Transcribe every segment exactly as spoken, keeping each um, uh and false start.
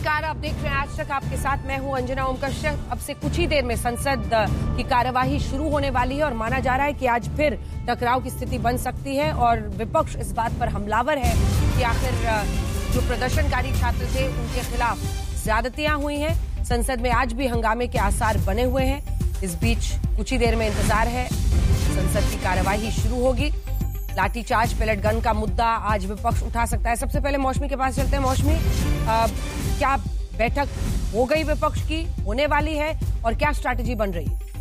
नमस्कार, आप देख रहे हैं आज तक आपके साथ मैं हूं अंजना ओम कश्यप। अब से कुछ ही देर में संसद की कार्यवाही शुरू होने वाली है और माना जा रहा है कि आज फिर टकराव की स्थिति बन सकती है और विपक्ष इस बात पर हमलावर है कि आखिर जो प्रदर्शनकारी छात्र थे उनके खिलाफ ज्यादतियां हुई हैं। संसद में आज भी हंगामे के आसार बने हुए हैं। इस बीच कुछ ही देर में इंतजार है, संसद की कार्यवाही शुरू होगी। लाठीचार्ज, पैलेट गन का मुद्दा आज विपक्ष उठा सकता है। सबसे पहले मौसमी के पास चलते हैं। मौसमी, क्या बैठक हो गई विपक्ष की, होने वाली है और क्या स्ट्रैटेजी बन रही है?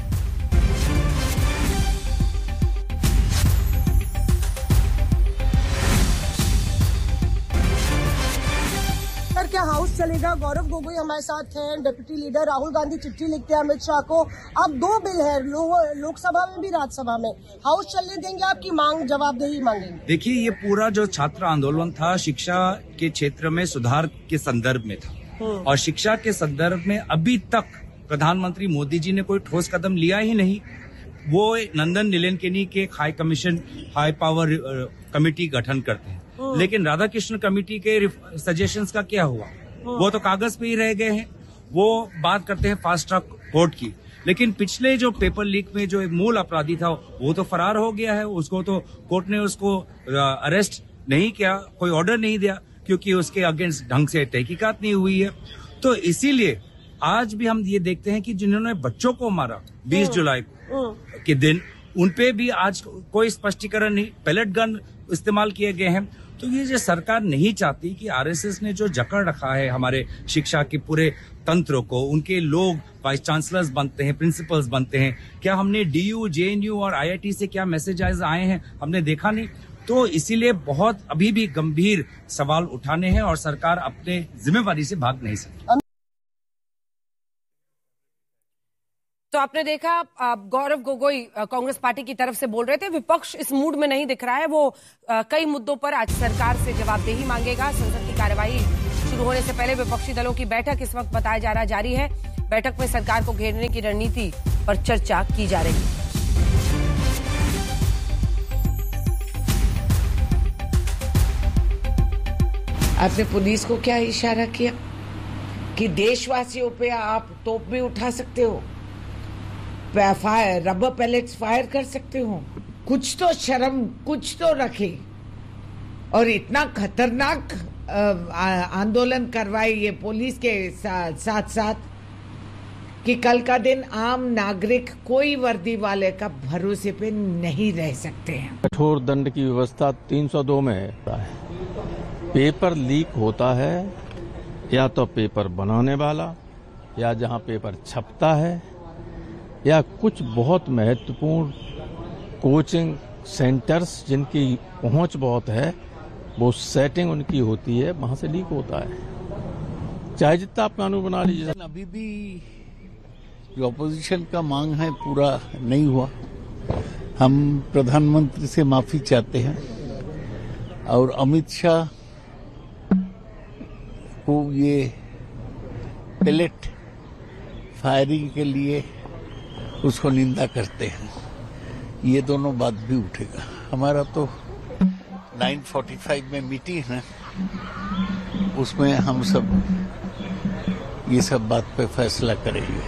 सर, क्या हाउस चलेगा? गौरव गोगोई हमारे साथ हैं, डिप्टी लीडर। राहुल गांधी चिट्ठी लिखते हैं अमित शाह को। अब दो बिल है, लो, लोकसभा में भी राज्यसभा में। हाउस चलने देंगे? आपकी मांग जवाबदेही मांगेंगे? देखिए, ये पूरा जो छात्र आंदोलन था शिक्षा के क्षेत्र में सुधार के संदर्भ में था और शिक्षा के संदर्भ में अभी तक प्रधानमंत्री मोदी जी ने कोई ठोस कदम लिया ही नहीं। वो नंदन नीलेकनी के high commission high power committee गठन करते हैं, लेकिन राधाकृष्ण कमेटी के सजेशंस का क्या हुआ? वो तो कागज पे ही रह गए हैं। वो बात करते हैं फास्ट ट्रैक कोर्ट की, लेकिन पिछले जो पेपर लीक में जो एक मूल अपराधी था वो तो फरार हो गया है। उसको तो कोर्ट ने उसको अरेस्ट नहीं किया, कोई ऑर्डर नहीं दिया क्योंकि उसके अगेंस्ट ढंग से तहकीकात नहीं हुई है। तो इसीलिए आज भी हम ये देखते हैं कि जिन्होंने बच्चों को मारा बीस जुलाई के दिन, उनपे भी आज कोई स्पष्टीकरण नहीं। पैलेट गन इस्तेमाल किए गए हैं। तो ये जो सरकार नहीं चाहती कि आरएसएस ने जो जकड़ रखा है हमारे शिक्षा के पूरे तंत्र को, उनके लोग वाइस चांसलर्स बनते हैं, प्रिंसिपल्स बनते हैं। क्या हमने डीयू, जेएनयू और आईआईटी से क्या मैसेजेस आए हैं? हमने देखा नहीं। तो इसीलिए बहुत अभी भी गंभीर सवाल उठाने हैं और सरकार अपने जिम्मेवारी से भाग नहीं सकती। तो आपने देखा, गौरव गोगोई कांग्रेस पार्टी की तरफ से बोल रहे थे विपक्ष इस मूड में नहीं दिख रहा है। वो आ, कई मुद्दों पर आज सरकार से जवाबदेही मांगेगा। संसद की कार्यवाही शुरू होने से पहले विपक्षी दलों की बैठक इस वक्त बताया जा रहा जारी है। बैठक में सरकार को घेरने की रणनीति पर चर्चा की जा रही है। आपने पुलिस को क्या इशारा किया कि देशवासियों पे आप तोप भी उठा सकते हो, फायर रबर पैलेट्स फायर कर सकते हो? कुछ तो शर्म, कुछ तो रखे। और इतना खतरनाक आंदोलन करवाइए पुलिस के साथ साथ साथ कि कल का दिन आम नागरिक कोई वर्दी वाले का भरोसे पे नहीं रह सकते हैं। कठोर दंड की व्यवस्था तीन सौ दो में है। पेपर लीक होता है या तो पेपर बनाने वाला, या जहां पेपर छपता है, या कुछ बहुत महत्वपूर्ण कोचिंग सेंटर्स जिनकी पहुंच बहुत है, वो सेटिंग उनकी होती है, वहां से लीक होता है। चाहे जितना आप कानून बना लीजिए। अभी भी जो अपोजिशन का मांग है पूरा नहीं हुआ। हम प्रधानमंत्री से माफी चाहते हैं और अमित शाह को ये पैलेट फायरिंग के लिए उसको निंदा करते हैं। ये दोनों बात भी उठेगा। हमारा तो नौ पैंतालीस में मीटिंग है, उसमें हम सब ये सब बात पे फैसला करेंगे।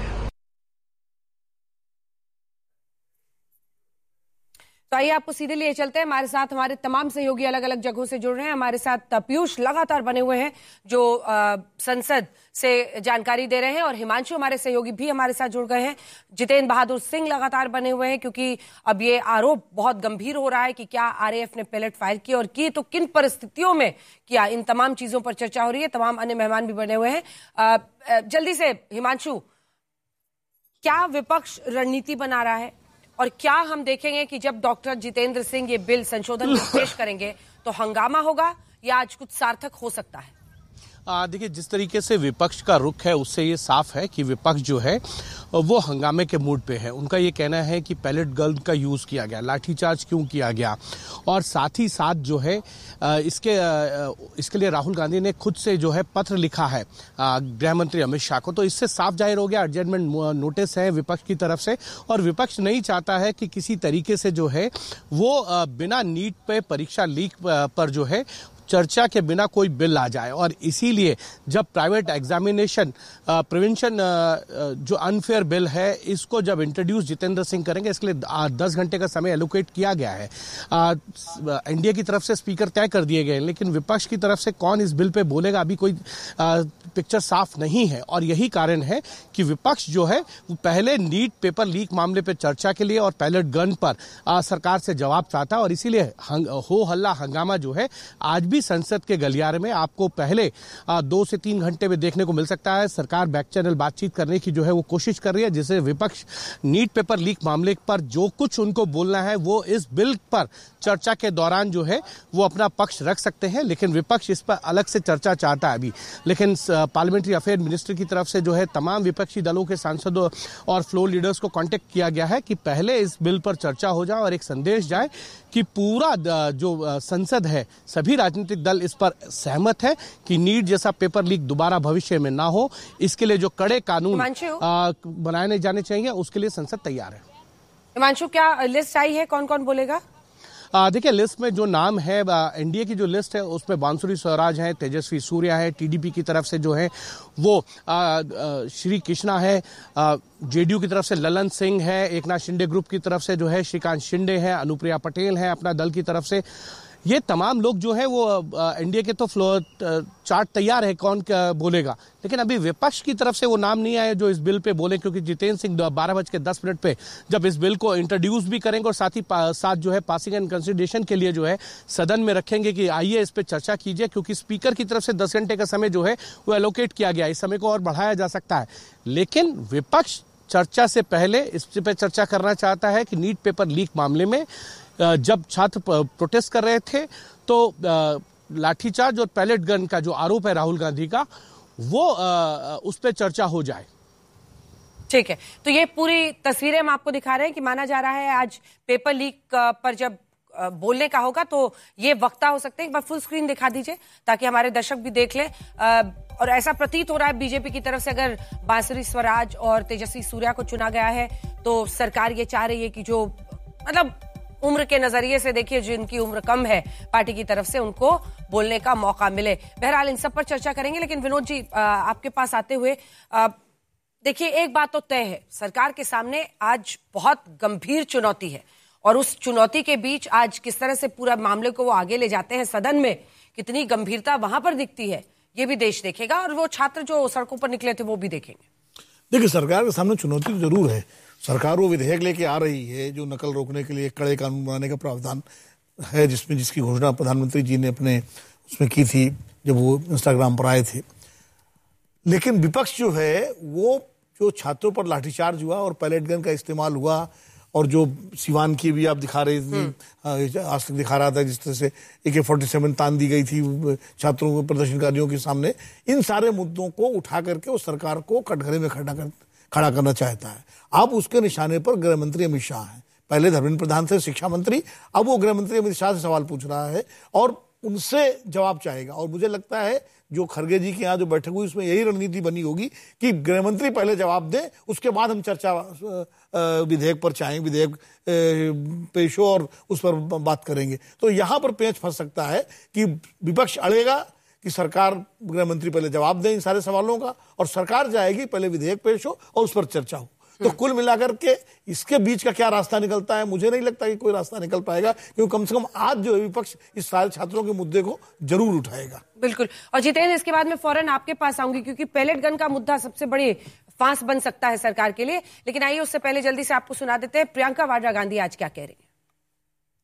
तो आइए आपको सीधे लिए चलते हैं। हमारे साथ हमारे तमाम सहयोगी अलग अलग जगहों से जुड़ रहे हैं। हमारे साथ पीयूष लगातार बने हुए हैं जो आ, संसद से जानकारी दे रहे हैं, और हिमांशु हमारे सहयोगी भी हमारे साथ जुड़ गए हैं। जितेंद्र बहादुर सिंह लगातार बने हुए हैं क्योंकि अब ये आरोप बहुत गंभीर हो रहा है कि क्या आरएएफ ने पैलेट फायर किए और किए तो किन परिस्थितियों में किया। इन तमाम चीजों पर चर्चा हो रही है। तमाम अन्य मेहमान भी बने हुए हैं। आ, जल्दी से हिमांशु, क्या विपक्ष रणनीति बना रहा है और क्या हम देखेंगे कि जब डॉक्टर जितेंद्र सिंह ये बिल संशोधन पेश करेंगे तो हंगामा होगा या आज कुछ सार्थक हो सकता है? देखिए, जिस तरीके से विपक्ष का रुख है उससे ये साफ है कि विपक्ष जो है वो हंगामे के मूड पे है। उनका ये कहना है कि पैलेट गन का यूज किया गया, लाठीचार्ज क्यों किया गया, और साथ ही साथ जो है इसके इसके लिए राहुल गांधी ने खुद से जो है पत्र लिखा है गृह मंत्री अमित शाह को। तो इससे साफ जाहिर हो गया एडजमेंट नोटिस है विपक्ष की तरफ से, और विपक्ष नहीं चाहता है कि किसी तरीके से जो है वो बिना नीट पे परीक्षा लीक पर जो है चर्चा के बिना कोई बिल आ जाए। और इसीलिए जब प्राइवेट एग्जामिनेशन प्रिवेंशन जो अनफेयर बिल है, इसको जब इंट्रोड्यूस जितेंद्र सिंह करेंगे, इसके लिए दस घंटे का समय एलोकेट किया गया है। एनडीए की तरफ से स्पीकर तय कर दिए गए, लेकिन विपक्ष की तरफ से कौन इस बिल पे बोलेगा अभी कोई आ, पिक्चर साफ नहीं है। और यही कारण है कि विपक्ष जो है वो पहले नीट पेपर लीक मामले पे चर्चा के लिए और पैलेट गन पर आ, सरकार से जवाब चाहता है। और इसीलिए हो हल्ला हंगामा जो है आज भी संसद के गलियारे में आपको पहले आ, दो से तीन घंटे में देखने को मिल सकता है। सरकार बैक चैनल बातचीत करने की जो है वो कोशिश कर रही है, जिससे विपक्ष नीट पेपर लीक मामले पर जो कुछ उनको बोलना है वो इस बिल पर चर्चा के दौरान जो है वो अपना पक्ष रख सकते हैं। लेकिन विपक्ष इस पर अलग से चर्चा चाहता है अभी। लेकिन पार्लियामेंट्री अफेयर मिनिस्टर की तरफ से जो है तमाम विपक्षी दलों के सांसदों और फ्लोर लीडर्स को कांटेक्ट किया गया है कि पहले इस बिल पर चर्चा हो जाए और एक संदेश जाए कि पूरा जो संसद है, सभी राजनीतिक दल इस पर सहमत है कि नीट जैसा पेपर लीक दोबारा भविष्य में ना हो। इसके लिए जो कड़े कानून बनाए जाने चाहिए उसके लिए संसद तैयार है। हिमांशु, क्या लिस्ट आई है, कौन कौन बोलेगा? देखिए, लिस्ट में जो नाम है, एनडीए की जो लिस्ट है उसमें बांसुरी स्वराज है, तेजस्वी सूर्या है, टीडीपी की तरफ से जो है वो आ, आ, श्री कृष्णा है, जेडीयू की तरफ से ललन सिंह है, एकनाथ शिंदे ग्रुप की तरफ से जो है श्रीकांत शिंदे है, अनुप्रिया पटेल है अपना दल की तरफ से। ये तमाम लोग जो है वो एनडीए के तो फ्लोर चार्ट तैयार है कौन क्या बोलेगा, लेकिन अभी विपक्ष की तरफ से वो नाम नहीं आए जो इस बिल पे बोले, क्योंकि जितेंद्र सिंह बारह बज के दस मिनट पे जब इस बिल को इंट्रोड्यूस भी करेंगे और साथ ही साथ जो है पासिंग एंड कंसिडरेशन के लिए जो है सदन में रखेंगे कि आइए इस पे चर्चा कीजिए, क्योंकि स्पीकर की तरफ से दस घंटे का समय जो है वो एलोकेट किया गया। इस समय को और बढ़ाया जा सकता है, लेकिन विपक्ष चर्चा से पहले इस पे चर्चा करना चाहता है कि नीट पेपर लीक मामले में जब छात्र प्रोटेस्ट कर रहे थे तो लाठीचार्ज और पैलेट गन का जो आरोप है राहुल गांधी का, वो उस पर चर्चा हो जाए। ठीक है, तो ये पूरी तस्वीरें हम आपको दिखा रहे हैं कि माना जा रहा है आज पेपर लीक पर जब बोलने का होगा तो ये वक्ता हो सकते हैं। एक बार फुल स्क्रीन दिखा दीजिए ताकि हमारे दर्शक भी देख लें। और ऐसा प्रतीत हो रहा है बीजेपी की तरफ से अगर बांसुरी स्वराज और तेजस्वी सूर्या को चुना गया है तो सरकार ये चाह रही है कि जो मतलब उम्र के नजरिए से देखिए जिनकी उम्र कम है पार्टी की तरफ से उनको बोलने का मौका मिले। बहरहाल इन सब पर चर्चा करेंगे, लेकिन विनोद जी आपके पास आते हुए देखिए एक बात तो तय है, सरकार के सामने आज बहुत गंभीर चुनौती है और उस चुनौती के बीच आज किस तरह से पूरा मामले को वो आगे ले जाते हैं सदन में, कितनी गंभीरता वहां पर दिखती है ये भी देश देखेगा और वो छात्र जो सड़कों पर निकले थे वो भी देखेंगे। देखिए, सरकार के सामने चुनौती तो जरूर है। सरकार वो विधेयक लेके आ रही है जो नकल रोकने के लिए कड़े कानून बनाने का प्रावधान है, जिसमें जिसकी घोषणा प्रधानमंत्री जी ने अपने उसमें की थी जब वो इंस्टाग्राम पर आए थे। लेकिन विपक्ष जो है वो जो छात्रों पर लाठीचार्ज हुआ और पैलेट गन का इस्तेमाल हुआ और जो सिवान की भी आप दिखा रहे थे, आज तक दिखा रहा था जिस तरह से ए के फोर्टी सेवन तान दी गई थी छात्रों को, प्रदर्शनकारियों के सामने, इन सारे मुद्दों को उठा करके वो सरकार को कटघरे में खड़ा कर खड़ा करना चाहता है। अब उसके निशाने पर गृह मंत्री अमित शाह हैं। पहले धर्मेंद्र प्रधान से शिक्षा मंत्री, अब वो गृह मंत्री अमित शाह से सवाल पूछ रहा है और उनसे जवाब चाहेगा। और मुझे लगता है जो खरगे जी के यहाँ जो बैठक हुई उसमें यही रणनीति बनी होगी कि गृह मंत्री पहले जवाब दें, उसके बाद हम चर्चा विधेयक पर चाहें, विधेयक पेश हो और उस पर बात करेंगे। तो यहाँ पर पेंच फंस सकता है कि विपक्ष अड़ेगा कि सरकार, गृह मंत्री पहले जवाब दें इन सारे सवालों का और सरकार जाएगी पहले विधेयक पेश हो और उस पर चर्चा हो। तो कुल मिलाकर के इसके बीच का क्या रास्ता निकलता है, मुझे नहीं लगता कि कोई रास्ता निकल पाएगा, क्योंकि कम से कम आज जो विपक्ष इस सारे छात्रों के मुद्दे को जरूर उठाएगा। बिल्कुल। और जितेंद्र, इसके बाद में फौरन आपके पास आऊंगी क्योंकि पैलेट गन का मुद्दा सबसे बड़ी फांस बन सकता है सरकार के लिए, लेकिन आइए उससे पहले जल्दी से आपको सुना देते हैं प्रियंका वाड्रा गांधी आज क्या कह रही है।